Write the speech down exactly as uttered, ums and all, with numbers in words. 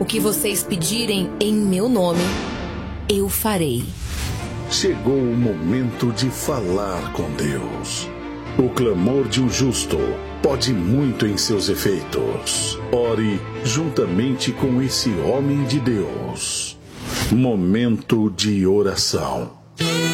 O que vocês pedirem em meu nome, eu farei. Chegou o momento de falar com Deus. O clamor de um justo pode muito em seus efeitos. Ore juntamente com esse homem de Deus. Momento de oração.